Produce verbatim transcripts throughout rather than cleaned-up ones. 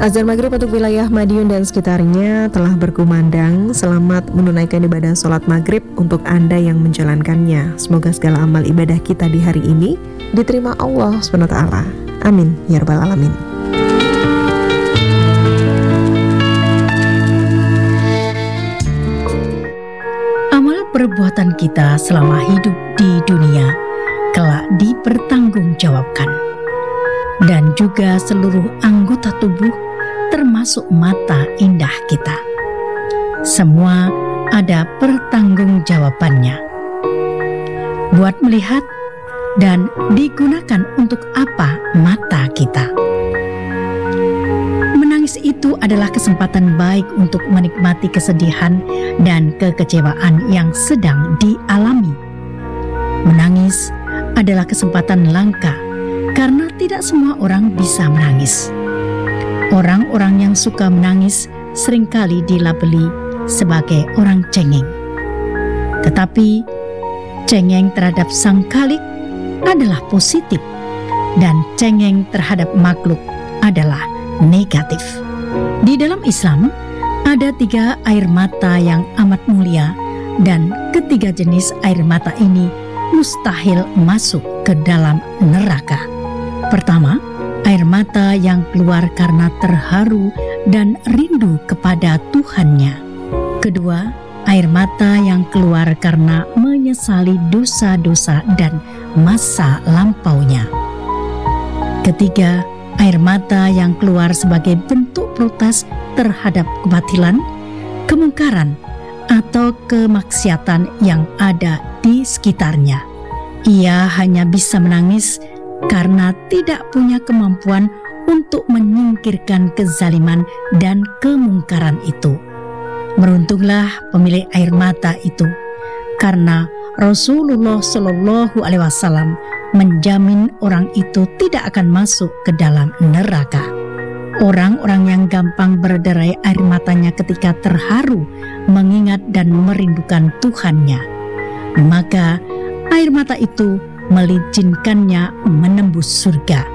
Azan maghrib untuk wilayah Madiun dan sekitarnya telah berkumandang. Selamat menunaikan ibadah sholat maghrib untuk Anda yang menjalankannya. Semoga segala amal ibadah kita di hari ini diterima Allah subhanahu wa taala. Amin ya rabbal alamin. Amal perbuatan kita selama hidup di dunia kelak dipertanggungjawabkan, dan juga seluruh anggota tubuh termasuk mata indah kita. Semua ada pertanggungjawabannya. Buat melihat dan digunakan untuk apa mata kita. Menangis itu adalah kesempatan baik untuk menikmati kesedihan dan kekecewaan yang sedang dialami. Menangis adalah kesempatan langka karena tidak semua orang bisa menangis. Orang-orang yang suka menangis seringkali dilabeli sebagai orang cengeng. Tetapi cengeng terhadap sang Khalik adalah positif, dan cengeng terhadap makhluk adalah negatif. Di dalam Islam ada tiga air mata yang amat mulia, dan ketiga jenis air mata ini mustahil masuk ke dalam neraka. Pertama, air mata yang keluar karena terharu dan rindu kepada Tuhannya. Kedua, air mata yang keluar karena menyesali dosa-dosa dan masa lampaunya. Ketiga, air mata yang keluar sebagai bentuk protes terhadap kebatilan, kemungkaran, atau kemaksiatan yang ada di sekitarnya. Ia hanya bisa menangis karena tidak punya kemampuan untuk menyingkirkan kezaliman dan kemungkaran itu. Beruntunglah pemilik air mata itu, karena Rasulullah Shallallahu Alaihi Wasallam menjamin orang itu tidak akan masuk ke dalam neraka. Orang-orang yang gampang berderai air matanya ketika terharu mengingat dan merindukan Tuhannya, maka air mata itu melicinkannya menembus surga.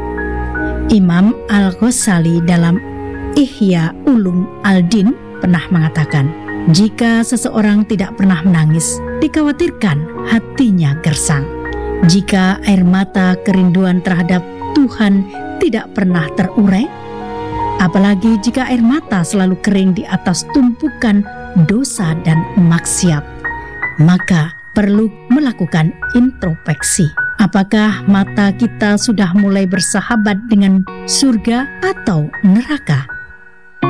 Imam Al-Ghazali dalam Ihya Ulum Al-Din pernah mengatakan, jika seseorang tidak pernah menangis, dikhawatirkan hatinya gersang. Jika air mata kerinduan terhadap Tuhan tidak pernah terurai, apalagi jika air mata selalu kering di atas tumpukan dosa dan maksiat, maka perlu melakukan introspeksi. Apakah mata kita sudah mulai bersahabat dengan surga atau neraka?